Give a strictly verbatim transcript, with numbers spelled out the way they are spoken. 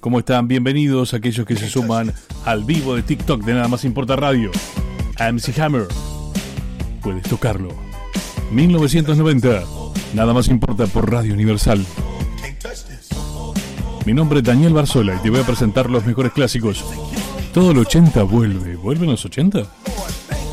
¿Cómo están? Bienvenidos a aquellos que se suman al vivo de TikTok de Nada Más Importa Radio. M C Hammer. Puedes tocarlo. mil novecientos noventa. Nada Más Importa por Radio Universal. Mi nombre es Daniel Barzola y te voy a presentar los mejores clásicos. Todo el ochenta vuelve. ¿Vuelven los ochenta?